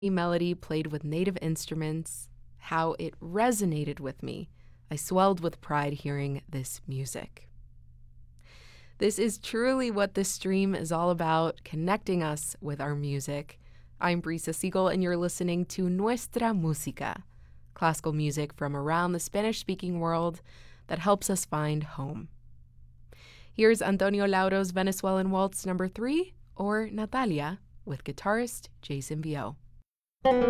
melody played with native instruments, how it resonated with me. I swelled with pride hearing this music. This is truly what this stream is all about, connecting us with our music. I'm Brisa Siegel, and you're listening to Nuestra Música, classical music from around the Spanish-speaking world that helps us find home. Here's Antonio Lauro's Venezuelan Waltz No. 3, or Natalia, with guitarist Jason Vio.